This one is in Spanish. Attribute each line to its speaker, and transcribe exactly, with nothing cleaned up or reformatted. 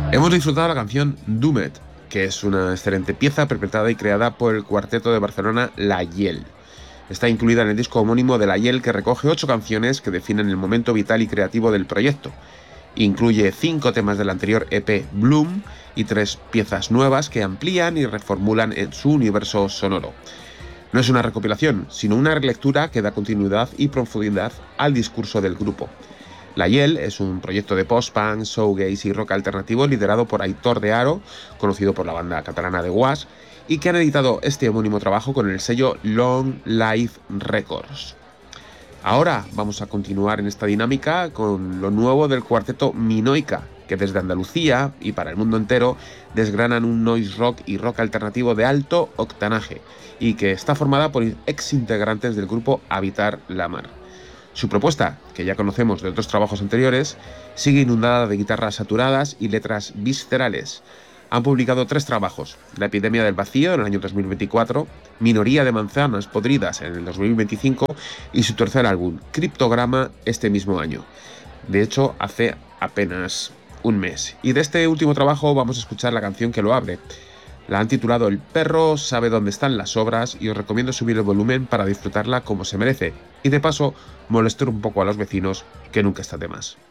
Speaker 1: Hemos disfrutado la canción Doomed, que es una excelente pieza interpretada y creada por el cuarteto de Barcelona La Hiel. Está incluida en el disco homónimo de La Hiel, que recoge ocho canciones que definen el momento vital y creativo del proyecto. Incluye cinco temas del anterior E P Bloom y tres piezas nuevas que amplían y reformulan en su universo sonoro. No es una recopilación, sino una relectura que da continuidad y profundidad al discurso del grupo. La Hiel es un proyecto de post-punk, showgaze y rock alternativo liderado por Aitor de Haro, conocido por la banda catalana de Was, y que han editado este homónimo trabajo con el sello Long Life Records. Ahora vamos a continuar en esta dinámica con lo nuevo del cuarteto Minoica, que desde Andalucía y para el mundo entero desgranan un noise rock y rock alternativo de alto octanaje y que está formada por ex integrantes del grupo Habitar la Mar. Su propuesta, que ya conocemos de otros trabajos anteriores, sigue inundada de guitarras saturadas y letras viscerales. Han publicado tres trabajos: La epidemia del vacío en el año dos mil veinticuatro, Minoría de manzanas podridas en el dos mil veinticinco y su tercer álbum, Criptograma, este mismo año. De hecho, hace apenas un mes. Y de este último trabajo vamos a escuchar la canción que lo abre. La han titulado El perro sabe dónde están las sobras y os recomiendo subir el volumen para disfrutarla como se merece y de paso molestar un poco a los vecinos, que nunca está de más.